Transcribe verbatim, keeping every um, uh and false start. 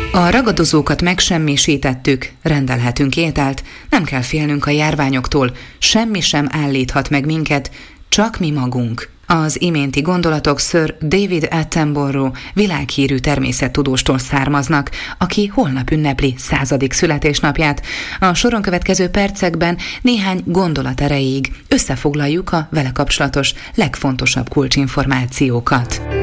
A ragadozókat megsemmisítettük, rendelhetünk ételt, nem kell félnünk a járványoktól, semmi sem állíthat meg minket, csak mi magunk. Az iménti gondolatok Sir David Attenborough világhírű természettudóstól származnak, aki holnap ünnepli századik születésnapját. A soron következő percekben néhány gondolat erejéig összefoglaljuk a vele kapcsolatos legfontosabb kulcsinformációkat.